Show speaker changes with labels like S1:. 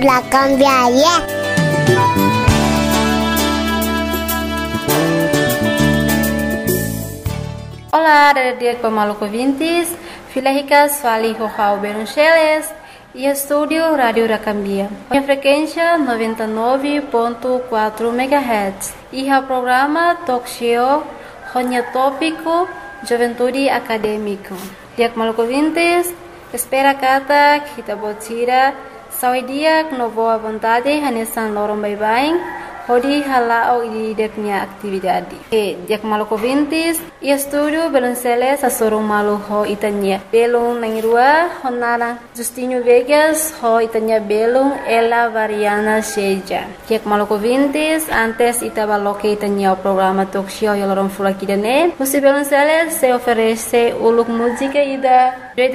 S1: La cambiaria.
S2: Olá, dia Maluco Vintes, Filhicas Fali Rojau Beruncheles e estúdio Rádio Racambia. A frequência 99.4 MHz e o programa Talk Show Ronya Tópico Juventude Acadêmico. Dia Maluco Vintes, espera kata kita botira saudia com boa vontade hanesan lorong bye-bye. Hodi halau di deknya aktividade. Dia Maluco Vintes e estúdio Belonceles a sorong malu ho itanya. Belong nangirua honara Justinho Vegas ho itanya belong ela variana seja. Dia Maluco Vintes antes itabaloke itanya o programa talk show yalorong fulakidane. Você Belonceles se oferece uluk música ida